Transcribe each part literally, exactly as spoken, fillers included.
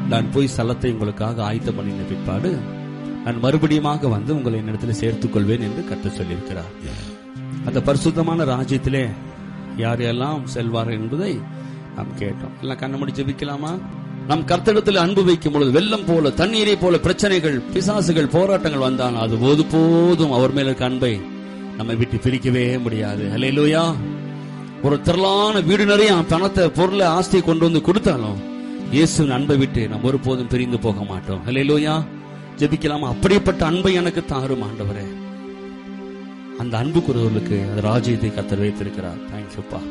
நான் போய் ஸ்தலத்தை உங்களுக்காக ஆயத்தம் பண்ணின பிற்பாடு நான் மறுபடியுமாக வந்து உங்களை என்னிடத்தில் சேர்த்துக் கொள்வேன் என்று கர்த்தர் சொல்லியிருக்கிறார். அந்த பரிசுத்தமான ராஜ்யத்திலே யார் எல்லாம் செல்வார்கள் என்பதை நாம் கேட்டோம். எல்லாம் கண்ண மூடி ஜெபிக்கலாமா? நம் கர்த்தரிடத்தில் அன்பு வைக்கும் பொழுது வெள்ளம் போல, தண்ணீரை போல பிரச்சனைகள், பிசாசுகள், போராட்டங்கள் வந்தால் அது போது போதும் அவர் மேல இருக்க அன்பை நம்மை விட்டு பிரிக்கவே முடியாது. அல்லேலூயா. ஒரு திரளான வீடு நிறைய பணத்தை, பொருளை, ஆஸ்தியை கொண்டு வந்து கொடுத்தாலும் இயேசுவின் அன்பை விட்டு நாம் ஒருபோதும் பிரிந்து போக மாட்டோம். அல்லேலூயா. ஜெபிக்கலாமா? அப்படிப்பட்ட அன்பை எனக்கு தாரும் ஆண்டவரே. அந்த அன்பு கூறுவர்களுக்கு அந்த ராஜ்யத்தை கர்த்தர் வைத்திருக்கிறார். தேங்க்யூப்பா.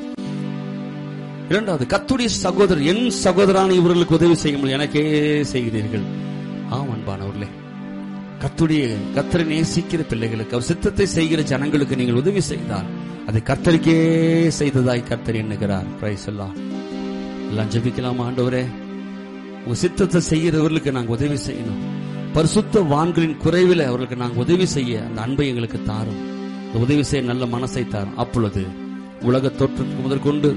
இரண்டாவது, கர்த்தருடைய சகோதரர், என் சகோதரான இவர்களுக்கு உதவி செய்ய முடியும், எனக்கே செய்கிறீர்கள். ஆம் அன்பானவர்களே, கர்த்தருடைய கர்த்தரை நேசிக்கிற பிள்ளைகளுக்கு, அவர் சித்தத்தை செய்கிற ஜனங்களுக்கு நீங்கள் உதவி செய்தால் அதை கர்த்தருக்கே செய்ததாய் கர்த்தர் எண்ணுகிறார். பிரைஸ் எல்லாம் எல்லாம் ஜெபிக்கலாமா? ஆண்டவரே, உங்க சித்தத்தை செய்கிறவர்களுக்கு நாங்கள் உதவி செய்யணும். பரிசுத்த வான்களின் குறைவில் அவர்களுக்கு நாங்கள் உதவி செய்ய அந்த அன்பை எங்களுக்கு தாரும். உதவி செய்ய நல்ல மனசை தாரும். அப்பொழுது உலக தோற்றத்துக்கு முதற்கொண்டு,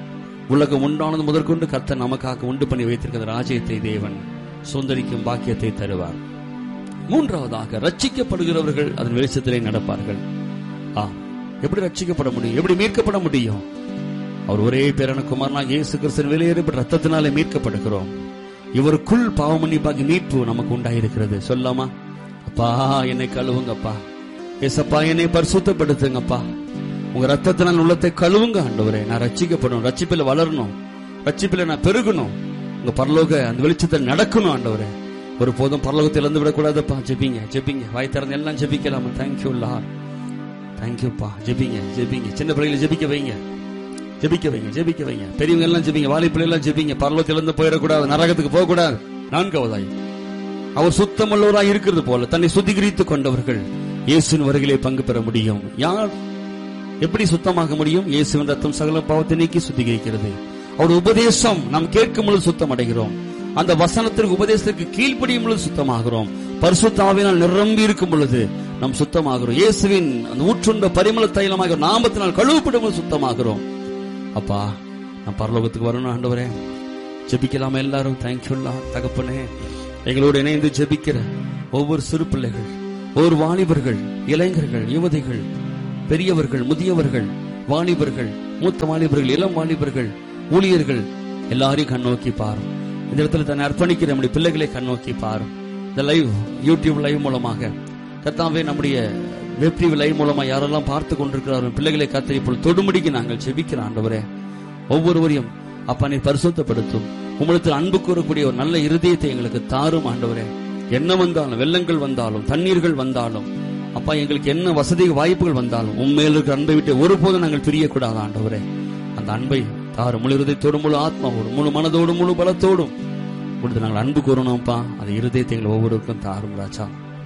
உலகம் உண்டானது முதற்கொண்டு கர்த்தர் நமக்காக உண்டு பண்ணி வைத்திருக்கிற ராஜ்யத்தை தேவன் சுதந்தரிக்கும் பாக்கியத்தை தருவார். மூன்றாவதாக, ரட்சிக்கப்படுகிறவர்கள் அதன் வெளிச்சத்திலே நடப்பார்கள். ஆ, எப்படி ரட்சிக்கப்பட முடியும்? எப்படி மீட்கப்பட முடியும்? அவர் ஒரே பேரான குமாரனாகிய இயேசு கிறிஸ்துவின் வெளியேறப்பட்ட ரத்தத்தினாலே மீட்கப்படுகிறோம். இவருக்குள் பாவமன்னிப்பாகி மீட்பு நமக்கு உண்டாயிருக்கிறது. சொல்லாமா? அப்பா என்னை கழுவுங்கப்பா, ஏசப்பா என்னை பரிசுத்தப்படுத்துங்கப்பா, உங்க ரத்தத்தினால் உள்ளத்தை கழுவுங்க ஆண்டவரே. நான் ரட்சிக்கப்படணும், ரட்சிப்பில வளரணும், ரட்சிப்பில நான் பெருகணும், உங்க பரலோக அந்த வெளிச்சத்தில் நடக்கணும் ஆண்டவரே. ஒரு போதும் பரலோகத்தில் இழந்து விடக்கூடாதுப்பா. ஜெபிங்க ஜெபிங்க, வாய் திறந்து எல்லாம் ஜெபிக்கலாமா? தேங்க்யூ லார்ட், தேங்க்யூப்பா. ஜெபிங்க ஜெபிங்க, சின்ன பிள்ளைகளை ஜெபிக்க வைங்க, ஜெபிக்க வைங்க, ஜெபிக்க வைங்க. பெரியவங்க எல்லாம் ஜெபிங்க, வாலிப்பிள்ளை எல்லாம் ஜெபிங்க. பரலோகத்தில் இழந்து போயிடக்கூடாது, நரகத்துக்கு போக கூடாது. நான்காவதாய், அவர் சுத்தமுள்ளவராய் இருக்கிறது போல தன்னை சுத்திகரித்துக் கொண்டவர்கள் இயேசுவின் வருகையிலே பங்கு பெற முடியும். யார் எப்படி சுத்தமாக முடியும்? இயேசுவின் ரத்தம் சகல பாவத்தை நீக்கி சுத்திகரிக்கிறது. அவருடைய உபதேசம் நாம் கேட்கும் பொழுது சுத்தம் அடைகிறோம். அந்த வசனத்திற்கு, உபதேசத்திற்கு கீழ்ப்படியும் பொழுது சுத்தமாகிறோம். பரிசுத்த ஆவியினால் நிரம்பி இருக்கும் பொழுது நாம் சுத்தமாகிறோம். இயேசுவின் அந்த ஊற்றுண்ட பரிமள தைலமாக நாமத்தினால் கழுவப்படும் பொழுது சுத்தமாகிறோம். அப்பா, நான் பரலோகத்துக்கு வரணும் ஆண்டவரே. ஜெபிக்கலாமா எல்லாரும்? தேங்க்யூல்லா தகப்பனே. எங்களோடு இணைந்து ஜெபிக்கிற ஒவ்வொரு சிறு பிள்ளைகள், ஒவ்வொரு வாலிபர்கள், இளைஞர்கள், யுவதிகள், பெரியவர்கள், முதியவர்கள், வாலிபர்கள், மூத்த வாலிபர்கள், இளம் வாலிபர்கள், ஊழியர்கள் எல்லாரையும் கண்ணோக்கி பாரும். இந்த இடத்துல தன்னை அர்ப்பணிக்கிற நம்முடைய பிள்ளைகளை கண்ணோக்கி பாரும். இந்த லைவ், யூடியூப் லைவ் மூலமாக கர்த்தாவே, நம்முடைய வெப் டிவி லைவ் மூலமா யாரெல்லாம் பார்த்து கொண்டிருக்கிறார்கள் பிள்ளைகளை கர்த்தர் இப்பொழுது தொடுமுடிக்கு நாங்கள் ஜெபிக்கிற ஆண்டவரே. ஒவ்வொருவரையும் அப்பா நீ பரிசுத்தப்படுத்தும். உம்மிடத்தில் அன்பு கூறக்கூடிய ஒரு நல்ல இருதயத்தை எங்களுக்கு தாரும் ஆண்டவரே. என்ன வந்தாலும், வெள்ளங்கள் வந்தாலும், தண்ணீர்கள் வந்தாலும், அப்பா எங்களுக்கு என்ன வசதி வாய்ப்புகள் வந்தாலும் உண்மையில் இருக்கிற அன்பை விட்டு ஒருபோதும் நாங்கள் பிரியக்கூடாது ஆண்டவரே. அந்த அன்பை தாரும். முழு இருதயத்தோடும், முழு ஆத்மாவோடும், முழு மனதோடும், முழு பலத்தோடும் கொடுத்து நாங்கள் அன்பு கூறணும்ப்பா. அந்த இருதயத்தை எங்கள் ஒவ்வொருவருக்கும் தாரும் ராஜா.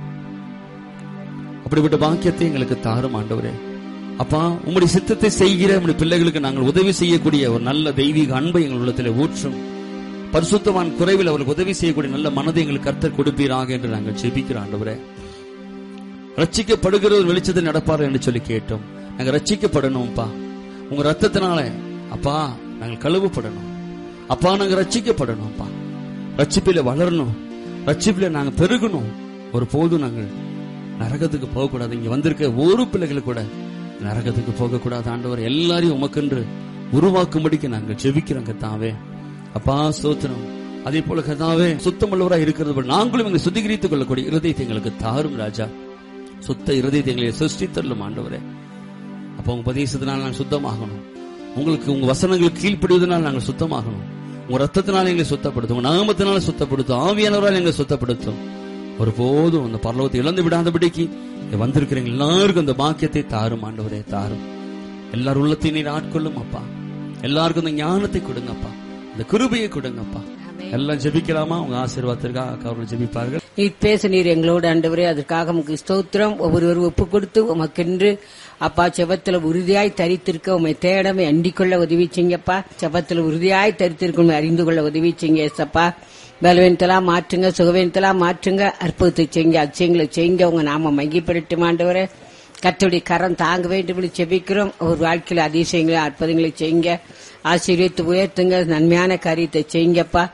அப்படிப்பட்ட பாக்கியத்தை எங்களுக்கு தாரும் ஆண்டவரே. அப்பா, உங்களுடைய சித்தத்தை செய்கிற உங்களுடைய பிள்ளைகளுக்கு நாங்கள் உதவி செய்யக்கூடிய ஒரு நல்ல தெய்வீக அன்பை எங்கள் உள்ளத்தில் ஊற்றும். பரிசுத்தவான் குறைவில் அவர்களுக்கு உதவி செய்யக்கூடிய நல்ல மனதை எங்களுக்கு கர்த்தர் கொடுப்பீராக என்று நாங்கள் ஜெபிக்கிறோம் ஆண்டவரே. ரட்சிக்கப்படுகிற ஒரு வெளிச்சத்தில் நடப்பார் என்று சொல்லி கேட்டோம். நாங்கள் ரட்சிக்கப்படணும்ப்பா. உங்க ரத்தத்தினால அப்பா நாங்கள் கழுவப்படணும். அப்பா நாங்கள் ரட்சிக்கப்படணும்ப்பா. ரட்சிப்பில வளரணும், ரட்சிப்பில நாங்க பெருகணும். ஒரு போதும் நாங்கள் நரகத்துக்கு போகக்கூடாது. இங்க வந்திருக்க ஒரு பிள்ளைகள் கூட நரகத்துக்கு போக கூடாது ஆண்டவர். எல்லாரையும் உமக்கென்று உருவாக்கும்படிக்கு நாங்கள் ஜெபிக்கிறோம் கர்த்தாவே. அப்பா சோத்திரம். அதே போல கர்த்தாவே, சுத்தமுள்ளவராக இருக்கிறது போல நாங்களும் இங்க சுத்திகரித்துக் கொள்ளக்கூடிய இருதயத்தை எங்களுக்கு தாரும் ராஜா. சுத்த இருதயத்தை எங்களை சிருஷ்டித்தரலும் ஆண்டவரே. அப்ப உங்க உபதேசத்தினால் நாங்கள் சுத்தமாகணும். உங்களுக்கு உங்க வசனங்களுக்கு கீழ்ப்படுவதனால் நாங்கள் சுத்தமாகணும். உங்க ரத்தத்தினால எங்களை சுத்தப்படுத்தும், உங்க நாமத்தினால சுத்தப்படுத்தும், ஆவியானவரால் எங்களை சுத்தப்படுத்தும். ஒரு போதும் அந்த பரலோகத்தை இழந்து விடாதபடிக்கு வந்திருக்கிற எல்லாருக்கும் அந்த பாக்கியத்தை தாரும் ஆண்டவரே, தாரும். எல்லாரும் உள்ளத்தை நீர் ஆட்கொள்ளும் அப்பா. எல்லாருக்கும் அந்த ஞானத்தை கொடுங்கப்பா, அந்த கிருபையை கொடுங்கப்பா. எல்லாம் ஜெபிக்கலாமா? உங்க ஆசீர்வாதத்திற்காக அவர்கள் ஜெபிப்பார்கள். நீர் பேச நீர் எங்களோடு ஆண்டவரே, அதற்காக உமக்கு ஸ்தோத்திரம். ஒவ்வொருவரும் ஒப்பு கொடுத்து உமக்கென்று அப்பா செபத்துல உறுதியாய் தரித்திருக்க உண்மை தேடமை அண்டிக் கொள்ள உதவி செய்யப்பா. செபத்துல உறுதியாய் தரித்திருக்க அறிந்து கொள்ள உதவி செய்யுங்க ஏசப்பா. பலவீனத்தெல்லாம் மாற்றுங்க, சுகவீனத்தெல்லாம் மாற்றுங்க, அற்புதத்தை செய்யுங்க, அதிசயங்களை செய்யுங்க. உங்க நாம மகிப்படட்டும் ஆண்டவரே. கர்த்தருடைய கரம் தாங்க வேண்டும் செபிக்கிறோம். ஒரு வாழ்க்கையில அதிசயங்களை அற்புதங்களை செய்யுங்க, ஆசீர்வதித்து உயர்த்துங்க, நன்மையான காரியத்தை செய்யுங்கப்பா.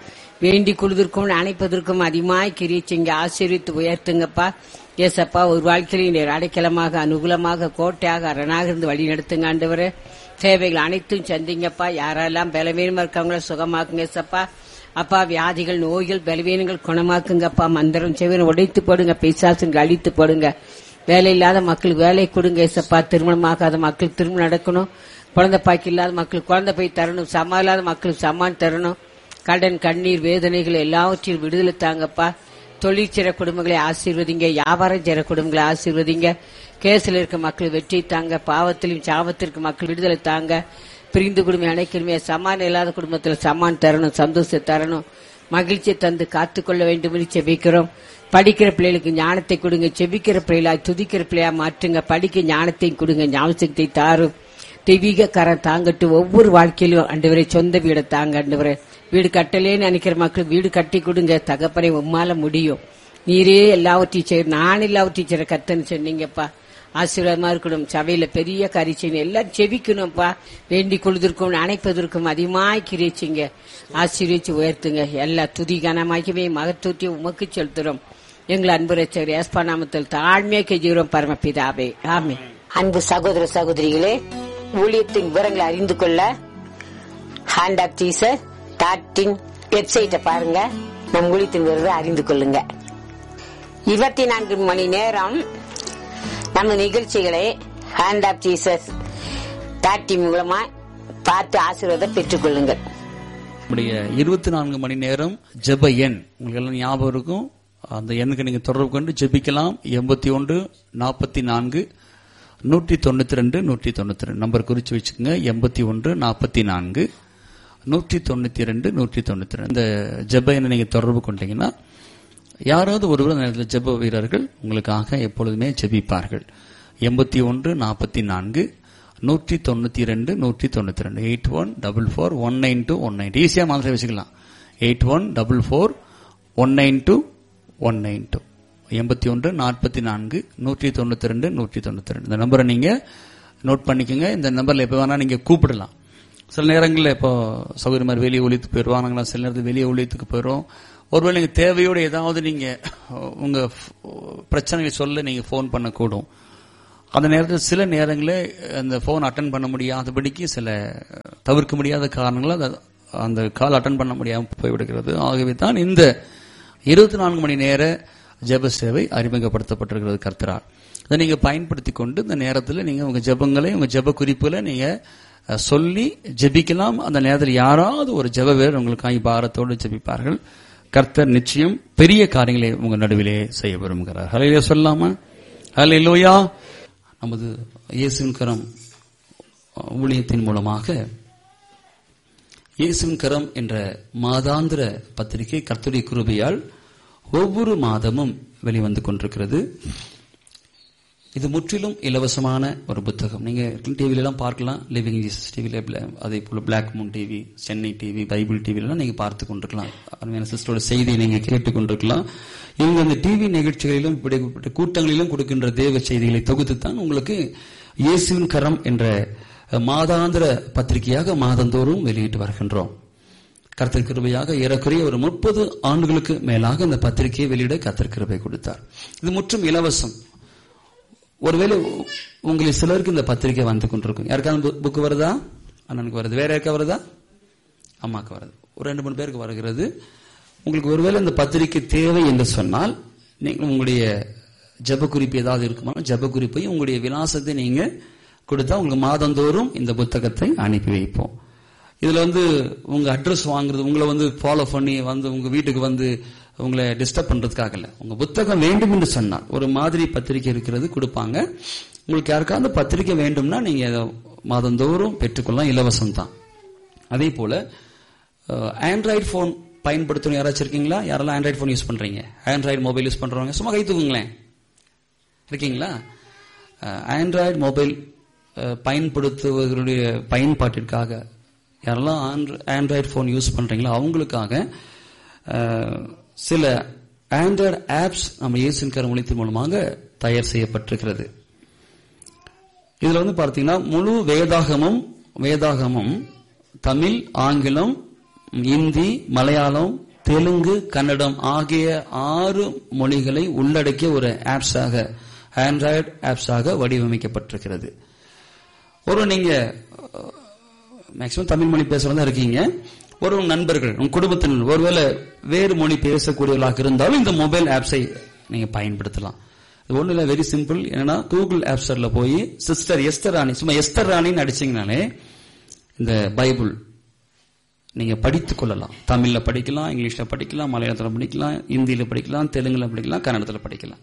வேண்டி கொள்வதற்கும் அணைப்பதற்கும் அதிகமாய் கிரிச்சிங்க ஆசீர்வித்து உயர்த்துங்கப்பா. ஏசப்பா, ஒரு வாழ்க்கையில் நீர் அடைக்கலமாக அனுகூலமாக கோட்டையாக அரணாக இருந்து வழி நடத்துங்க ஆண்டவரே. தேவைகள் அனைத்தும் சந்திங்கப்பா. யாரெல்லாம் பலவீனமா இருக்காங்களோ சுகமாக்குங்க ஏசப்பா. அப்பா, வியாதிகள் நோய்கள் பலவீனங்கள் குணமாக்குங்கப்பா. மந்திரம் செவின உடைத்து போடுங்க, பிசாசுகள் அழித்து போடுங்க. வேலை இல்லாத மக்களுக்கு வேலை கொடுங்க ஏசப்பா. திருமணமாகாத மக்களுக்கு திருமணம் நடக்கணும். குழந்தை பாக்கி இல்லாத மக்களுக்கு குழந்தை போய் தரணும். சமா இல்லாத மக்களுக்கு சமான் தரணும். கடன் கண்ணீர் வேதனைகள் எல்லாவற்றையும் விடுதலை தாங்கப்பா. தொழில் சிற குடும்பங்களை ஆசீர்வதிங்க. வியாபாரம் சிற குடும்பங்களை ஆசீர்வதிங்க. கேசில் இருக்க மக்கள் வெற்றி தாங்க. பாவத்திலும் சாபத்திற்கு மக்கள் விடுதலை தாங்க. பிரிந்து குடும்பம் அணைக்கணுமே. சமான் இல்லாத குடும்பத்தில் சமான் தரணும், சந்தோஷம் தரணும், மகிழ்ச்சியை தந்து காத்துக்கொள்ள வேண்டும் என்று செபிக்கிறோம். படிக்கிற பிள்ளைகளுக்கு ஞானத்தை கொடுங்க. செபிக்கிற பிள்ளைகளா துதிக்கிற பிள்ளையா மாற்றுங்க. படிக்க ஞானத்தையும் கொடுங்க, ஞாபகத்தை தாரும். தெய்வீக கரம் தாங்கட்டு. ஒவ்வொரு வாழ்க்கையிலும் ஆண்டவரே சொந்த வீடை தாங்க ஆண்டவரே. வீடு கட்டலேன்னு நினைக்கிற மக்கள் வீடு கட்டி கொடுங்க. தகப்பனை உம்மால முடியும். நீரே எல்லாவற்றையும் செய்ய, நான் எல்லாவற்றையும் செய்ய கத்தன்னு சொன்னீங்கப்பா. ஆசீர்வாதமா இருக்கணும். சபையில பெரிய காரியம் எல்லாரும் செபிக்கணும்ப்பா. வேண்டிக் கொள்வதற்கும் அணைப்பதற்கும் அதிகமாய் கிரிச்சிங்க. ஆசீர்வதிச்சு உயர்த்துங்க. எல்லா துதி கனமாகவே மகத்துவத்தையும் உமக்கு செலுத்துறோம். எங்கள் அன்பு ரட்சகர் இயேசு நாமத்தில் தாழ்மையாக கெஞ்சுகிறோம் பரமபிதாவே, ஆமென். அன்பு சகோதர சகோதரிகளே, ஊழியத்தின் விவரங்களை அறிந்து கொள்ள ஹேண்ட் ஆஃப் ஜீசஸ் டாட்டின் வெப்சைட்டை பாருங்க. நம் ஊழியத்தின் விவரத்தை அறிந்து கொள்ளுங்க. இருபத்தி நான்கு மணி நேரம் நம்ம நிகழ்ச்சிகளை ஹேண்ட் ஆஃப் ஜீசஸ் டாட்டி மூலமா பார்த்து ஆசீர்வாதம் பெற்றுக் கொள்ளுங்கள். நம்முடைய இருபத்தி நான்கு மணி நேரம் ஜெப எண் உங்களுக்கு எல்லாம் ஞாபகம் இருக்கும். அந்த எண்ணுக்கு நீங்க தொடர்பு கொண்டு ஜெபிக்கலாம். எண்பத்தி ஒன்று நாற்பத்தி நான்கு நூற்றி தொண்ணூத்தி ரெண்டு நூற்றி தொண்ணூத்தி ரெண்டு நம்பர் குறிச்சு வச்சுக்கோங்க. எண்பத்தி ஒன்று நாற்பத்தி நான்கு நூற்றி தொண்ணூத்தி ரெண்டு நூற்றி தொண்ணூத்தி ரெண்டு இந்த ஜெப எண்ணை நீங்க தொடர்பு கொண்டீங்கன்னா யாராவது ஒருவர் அந்த நேரத்தில் ஜெப வீரர்கள் உங்களுக்காக எப்பொழுதுமே ஜெபிப்பார்கள். எண்பத்தி ஒன்று நாற்பத்தி நான்கு நூற்றி தொண்ணூத்தி ரெண்டு நூற்றி தொண்ணூத்தி ரெண்டு eight one double four one nine two one nine ஈஸியா மாதிரி வச்சுக்கலாம். Eight one double four one nine two one nine two எண்பத்தி ஒன்று நாற்பத்தி நான்கு நூற்றி தொண்ணூத்தி ரெண்டு நூற்றி தொண்ணூத்தி ரெண்டு இந்த நம்பரை நீங்க நோட் பண்ணிக்கோங்க. இந்த நம்பர்ல எப்ப வேணா நீங்க கூப்பிடலாம். சில நேரங்களில் இப்போ சௌகரிய மாதிரி வெளியே ஒழித்துக்கு போயிடுவோம். நாங்களாம் சில நேரத்தில் வெளியே ஒழித்துக்கு போயிடுவோம். ஒருவேளை நீங்க தேவையோடு ஏதாவது நீங்க உங்க பிரச்சனைகளை சொல்ல நீங்க போன் பண்ணக்கூடும். அந்த நேரத்தில் சில நேரங்களில் அந்த போன் அட்டன் பண்ண முடியாதபடிக்கு சில தவிர்க்க முடியாத காரணங்களால் அந்த கால் அட்டன் பண்ண முடியாமல் போய்விடுகிறது. ஆகவே தான் இந்த இருபத்தி நான்கு மணி நேர ஜெப சேவை அறிமுகப்படுத்தப்பட்டிருக்கிறது கர்த்தரால். இதை நீங்க பயன்படுத்தி கொண்டு இந்த நேரத்தில் நீங்க உங்க ஜெபங்களை உங்க ஜெப குறிப்புகளை நீங்க சொல்லி ஜெபிக்கலாம். அந்த நேரத்தில் யாராவது ஒரு ஜெப வீரர் உங்களுக்காக பாரத்தோடு ஜெபிப்பார்கள். கர்த்தர் நிச்சயம் பெரிய காரியங்களை உங்க நடுவிலே செய்ய விரும்புகிறார். ஹல்லேலூயா சொல்லாமா? ஹல்லேலூயா. நமது இயேசுவின் கரம் ஊழியத்தின் மூலமாக இயேசுவின் கரம் என்ற மாதாந்திர பத்திரிகை கர்த்தருடைய கிருபையால் ஒவ்வொரு மாதமும் வெளிவந்து கொண்டிருக்கிறது. இது முற்றிலும் இலவசமான ஒரு புத்தகம். நீங்க டிவில எல்லாம் பார்க்கலாம். லிவிங் ஜீசஸ் டிவில, அதே போல black Moon TV, Chennai TV, Bible TV எல்லாம் நீங்க பார்த்து கொண்டிருக்கலாம். அருமையான சிஸ்டரோட செய்தியை நீங்க கேட்டுக் கொண்டிருக்கலாம். இவங்க அந்த டிவி நிகழ்ச்சிகளிலும் இப்படிப்பட்ட கூட்டங்களிலும் கொடுக்கின்ற தேவ செய்திகளை தொகுத்துத்தான் உங்களுக்கு இயேசுவின் கரம் என்ற மாதாந்திர பத்திரிகையாக மாதந்தோறும் வெளியிட்டு வருகின்றோம். கர்த்தர் கிருபையாக ஏறக்குறைய ஒரு முப்பது ஆண்டுகளுக்கு மேலாக இந்த பத்திரிகையை வெளியிட கர்த்தர் கிருபை கொடுத்தார். இது முற்றும் இலவசம். ஒருவேளை உங்களில் சிலருக்கு இந்த பத்திரிகை வந்து கொண்டிருக்கும். யாருக்காவது புக்கு வருதா? அண்ணனுக்கு வருது. வேற யாருக்கா வருதா? அம்மாக்கு வருது. ஒரு ரெண்டு மூணு பேருக்கு வருகிறது. உங்களுக்கு ஒருவேளை இந்த பத்திரிகை தேவை என்று சொன்னால் நீங்கள் உங்களுடைய ஜெப குறிப்பு ஏதாவது இருக்குமா, ஜெப குறிப்பையும் உங்களுடைய விலாசத்தை நீங்க கொடுத்தா உங்களுக்கு மாதந்தோறும் இந்த புத்தகத்தை அனுப்பி வைப்போம். இதுல வந்து உங்க அட்ரஸ் வாங்குறது, உங்களை வந்து ஃபாலோ பண்ணி வந்து உங்க வீட்டுக்கு வந்து உங்களை டிஸ்டர்ப் பண்றதுக்காக இல்ல. உங்க புத்தகம் வேண்டும் என்று சொன்னால் ஒரு மாதிரி பத்திரிகை இருக்கிறது கொடுப்பாங்க. உங்களுக்கு யாருக்காவது பத்திரிகை வேண்டும்னா நீங்க மாதந்தோறும் பெற்றுக்கொள்ளலாம். இலவசம் தான். அதே போல ஆண்ட்ராய்டு போன் பயன்படுத்தணும் யாராச்சும் இருக்கீங்களா? யாரெல்லாம் ஆண்ட்ராய்டு போன் யூஸ் பண்றீங்க? ஆண்ட்ராய்டு மொபைல் யூஸ் பண்றவங்க சும்மா கை தூக்குங்களேன். இருக்கீங்களா? ஆண்ட்ராய்டு மொபைல் பயன்படுத்துவதனுடைய பயன்பாட்டிற்காக யாரெல்லாம் ஆண்ட்ராய்டு போன் யூஸ் பண்றீங்களோ அவங்களுக்காக சில ஆண்ட்ராய்டு ஆப்ஸ் நம்ம இயேசுவின் கரம் ஊழியத்தின் மூலமாக தயார் செய்யப்பட்டிருக்கிறது. இதுல வந்து பார்த்தீங்கன்னா முழு வேதாகமும் வேதாகமும் தமிழ், ஆங்கிலம், இந்தி, மலையாளம், தெலுங்கு, கன்னடம் ஆகிய ஆறு மொழிகளை உள்ளடக்கிய ஒரு ஆப்ஸாக, ஆண்ட்ராய்டு ஆப்ஸாக வடிவமைக்கப்பட்டிருக்கிறது. ஒரு நீங்க மேக்சிமம் தமிழ் மொழி பேசுறதா இருக்கீங்க, ஒரு நண்பர்கள் உங்க குடும்பத்தினர் ஒருவேளை வேறு மொழி பேசக்கூடியவர்களாக இருந்தாலும் இந்த மொபைல் ஆப்ஸை நீங்க பயன்படுத்தலாம். இது ஒண்ணு இல்ல, வெரி சிம்பிள். என்னன்னா கூகுள் ஆப் ஸ்டோர்ல போய் சிஸ்டர் எஸ்தர் ராணி, சும்மா எஸ்தர் ராணின்னு அடிச்சீங்கனாலே இந்த பைபிள் நீங்க படித்துக் கொள்ளலாம். தமிழ்ல படிக்கலாம், இங்கிலீஷ்ல படிக்கலாம், மலையாளத்துல படிக்கலாம், இந்தியில படிக்கலாம், தெலுங்குல படிக்கலாம், கன்னடத்துல படிக்கலாம்.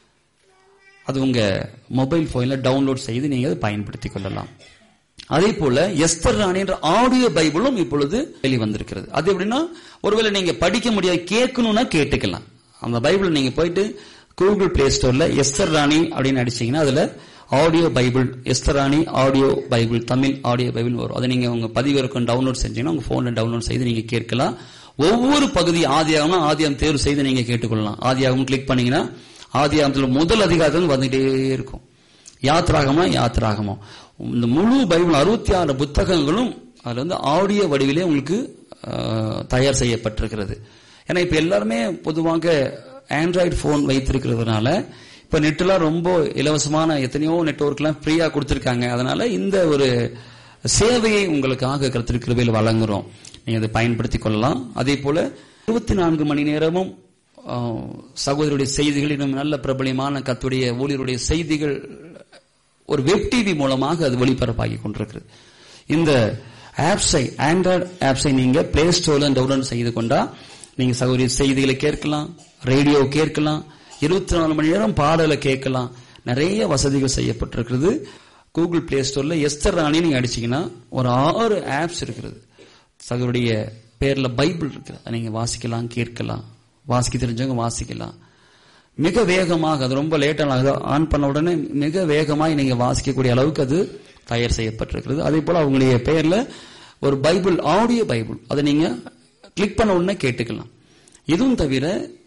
அது உங்க மொபைல் போன்ல டவுன்லோட் செய்து நீங்க அதை பயன்படுத்திக் கொள்ளலாம். அதே போல எஸ்தர் ராணி என்ற ஆடியோ பைபிளும் இப்பொழுது வெளிவந்திருக்கிறது. அது எப்படின்னா, ஒருவேளை நீங்க படிக்க முடியாது, கேட்கணும்னா கேட்டுக்கலாம். அந்த பைபிள் நீங்க போயிட்டு கூகுள் பிளே ஸ்டோர்ல எஸ்தர் ராணி அப்படின்னு அடிச்சீங்கன்னா அதுல ஆடியோ பைபிள், எஸ்தர் ராணி audio Bible, Tamil audio Bible வரும். அதை நீங்க உங்க பதிவிறக்கம் டவுன்லோட் செஞ்சீங்கன்னா உங்க போன்ல டவுன்லோட் செய்து நீங்க கேட்கலாம். ஒவ்வொரு பகுதி ஆதியாகம்னா ஆதியாகம் தேர்வு செய்து நீங்க கேட்டுக்கொள்ளலாம். ஆதியாகம் கிளிக் பண்ணீங்கன்னா ஆதியாகத்துல முதல் அதிகாரத்தில் வந்துட்டே இருக்கும். யாத்ராகமா யாத்ராகமா இந்த முழு பைபிள் அறுபத்தி ஆறு புத்தகங்களும் அதுல வந்து ஆடியோ வடிவிலே உங்களுக்கு தயார் செய்யப்பட்டிருக்கிறது. ஏன்னா இப்ப எல்லாருமே பொதுவாக ஆண்ட்ராய்டு போன் வைத்திருக்கிறதுனால இப்ப நெட்லாம் ரொம்ப இலவசமான எத்தனையோ நெட்வொர்க் எல்லாம் ஃப்ரீயா கொடுத்திருக்காங்க. அதனால இந்த ஒரு சேவையை உங்களுக்காக கர்த்தர் கிருபையில் வழங்குறோம். நீங்க அதை பயன்படுத்திக் கொள்ளலாம். அதே போல இருபத்தி நான்கு மணி நேரமும் சகோதரருடைய செய்திகள், இன்னும் நல்ல பிரபலியமான கர்த்தருடைய ஊழியருடைய செய்திகள் ஒரு வெப் டிவி மூலமாக அது ஒளிபரப்பாகி கொண்டிருக்கிறது. இந்த ஆப்ஸை, ஆண்ட்ராய்டு ஆப்ஸை நீங்க பிளே ஸ்டோர்ல டவுன்லோட் செய்து கொண்டா நீங்க சகோதரிய செய்திகளை கேட்கலாம், ரேடியோ கேட்கலாம், இருபத்தி நாலு மணி நேரம் பாடலை கேட்கலாம். நிறைய வசதிகள் செய்யப்பட்டிருக்கிறது. கூகுள் பிளே ஸ்டோர்ல எஸ்தர் ராணி நீங்க அடிச்சீங்கன்னா ஒரு ஆறு ஆப்ஸ் இருக்கிறது. சகோதரிய பேர்ல பைபிள் இருக்கு, நீங்க வாசிக்கலாம், கேட்கலாம். வாசிக்க தெரிஞ்சவங்க வாசிக்கலாம். மிக வேகமாக, அது ரொம்ப லேட்டாக ஆன் பண்ண உடனே மிக வேகமாக நீங்க வாசிக்கக்கூடிய அளவுக்கு அது தயார் செய்யப்பட்டிருக்கிறது. அதே போல அவங்களுடைய பெயர்ல ஒரு பைபிள், ஆடியோ பைபிள், அதை நீங்க கிளிக் பண்ண உடனே கேட்டுக்கலாம். இதுவும் தவிர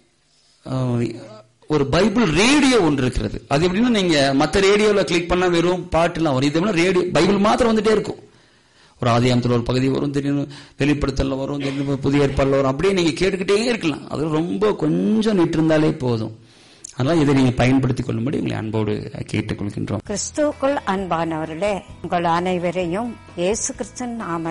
ஒரு பைபிள் ரேடியோ ஒன்று இருக்கிறது. அது எப்படின்னா, நீங்க மற்ற ரேடியோல கிளிக் பண்ணா வெறும் பாட்டுலாம் வரும். இது ரேடியோ பைபிள் மாத்திரம் வந்துட்டே இருக்கும். ஒரு ஆதியாகமத்தில் ஒரு பகுதி வரும், திடீர்னு வெளிப்படுத்தல வரும், திடீர்னு புதிய ஏற்பாடுல வரும். அப்படியே நீங்க கேட்டுக்கிட்டே இருக்கலாம். அது ரொம்ப கொஞ்சம் நிட்டு இருந்தாலே போதும். அதனால இதை நீங்க பயன்படுத்திக் கொள்ளும்படி உங்களை அன்போடு கேட்டுக்கொள்கின்றோம். கிறிஸ்துவுக்குள் அன்பானவர்களே, உங்கள் அனைவரையும் இயேசு கிறிஸ்துவின் நாமத்தில்